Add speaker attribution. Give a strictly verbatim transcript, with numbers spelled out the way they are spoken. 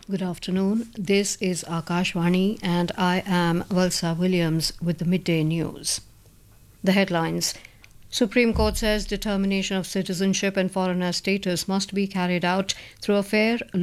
Speaker 1: Good afternoon. This is Akashvani, and I am Valsa Williams with the midday news. The headlines: Supreme Court says determination of citizenship and foreigner status must be carried out through a fair,